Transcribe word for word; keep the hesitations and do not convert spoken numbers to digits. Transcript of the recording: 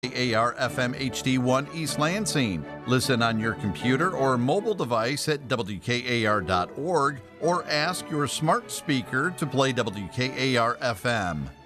A R F M H D one East Lansing. Listen on your computer or mobile device at W K A R dot org or ask your smart speaker to play W K A R F M.